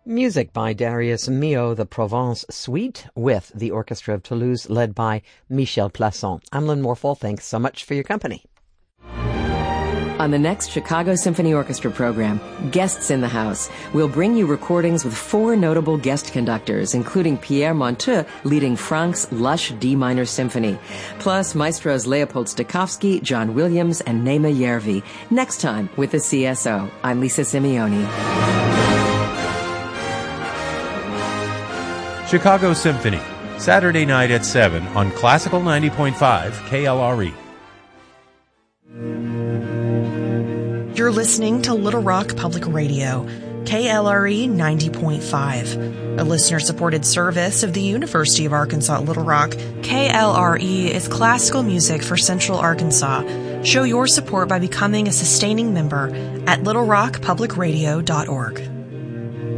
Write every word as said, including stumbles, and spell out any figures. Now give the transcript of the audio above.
Music by Darius Milhaud, the Provence Suite, with the Orchestra of Toulouse, led by Michel Plasson. I'm Lynn Morfall. Thanks so much for your company. On the next Chicago Symphony Orchestra program, Guests in the House, we'll bring you recordings with four notable guest conductors, including Pierre Monteux leading Franck's lush D minor symphony, plus maestros Leopold Stokowski, John Williams, and Naima Järvi. Next time with the C S O. I'm Lisa Simeoni. Chicago Symphony, Saturday night at seven on Classical ninety point five K L R E. You're listening to Little Rock Public Radio, K L R E ninety point five, a listener-supported service of the University of Arkansas at Little Rock. K L R E is classical music for Central Arkansas. Show your support by becoming a sustaining member at little rock public radio dot org.